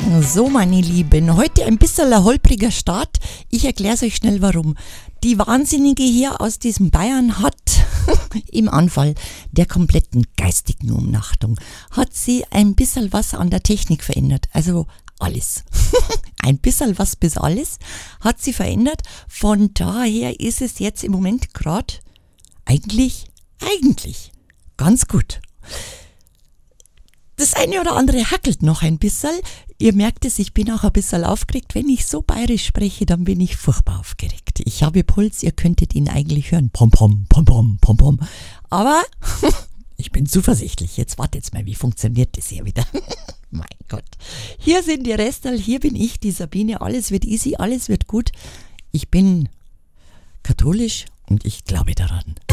So, meine Lieben, heute ein bisschen ein holpriger Start. Ich erkläre es euch schnell, warum. Die Wahnsinnige hier aus diesem Bayern hat im Anfall der kompletten geistigen Umnachtung, hat sie ein bisschen was an der Technik verändert. Also alles. Ein bisschen was bis alles hat sie verändert. Von daher ist es jetzt im Moment gerade eigentlich ganz gut. Das eine oder andere hackelt noch ein bisschen. Ihr merkt es, ich bin auch ein bisschen aufgeregt. Wenn ich so bayerisch spreche, dann bin ich furchtbar aufgeregt. Ich habe Puls, ihr könntet ihn eigentlich hören. Pom, pom, pom, pom, pom, pom. Aber ich bin zuversichtlich. Jetzt wartet mal, wie funktioniert das hier wieder? Mein Gott. Hier sind die Restel, hier bin ich, die Sabine. Alles wird easy, alles wird gut. Ich bin katholisch und ich glaube daran.